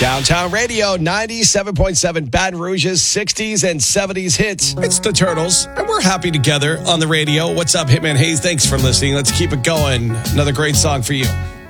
Downtown Radio, 97.7 Baton Rouge's 60s and 70s hits. It's the Turtles, and we're happy together on the radio. What's up, Hitman Hayes? Thanks for listening. Let's keep it going. Another great song for you.